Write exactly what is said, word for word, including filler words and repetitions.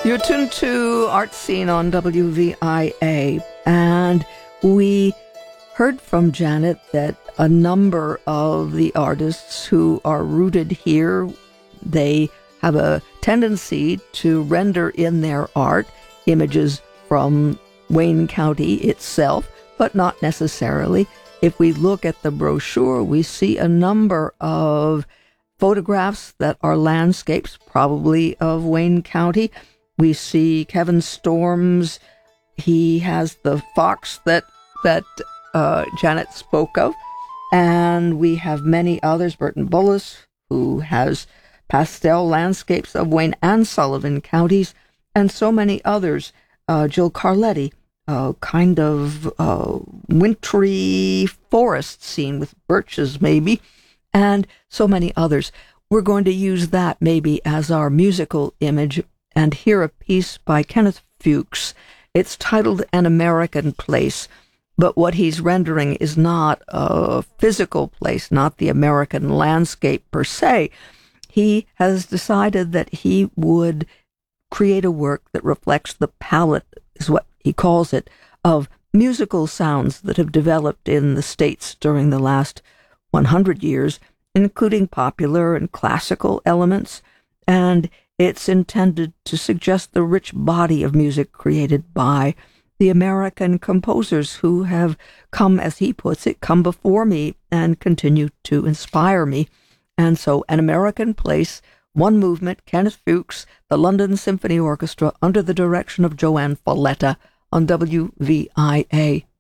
You're tuned to Art Scene on W V I A, and we heard from Janet that a number of the artists who are rooted here, they have a tendency to render in their art images from Wayne County itself, but not necessarily. If we look at the brochure, we see a number of photographs that are landscapes, probably of Wayne County. We see Kevin Storms. He has the fox that that uh, Janet spoke of. And we have many others. Burton Bullis, who has pastel landscapes of Wayne and Sullivan counties, and so many others. Uh, Jill Carletti, a kind of uh, wintry forest scene with birches, maybe, and so many others. We're going to use that maybe as our musical image and hear a piece by Kenneth Fuchs. It's titled An American Place, but what he's rendering is not a physical place, not the American landscape per se. He has decided that he would create a work that reflects the palette, is what he calls it, of musical sounds that have developed in the States during the last one hundred years, including popular and classical elements, and it's intended to suggest the rich body of music created by the American composers who have come, as he puts it, come before me and continue to inspire me. And so, An American Place, one movement, Kenneth Fuchs, the London Symphony Orchestra, under the direction of Joanne Folletta on W V I A.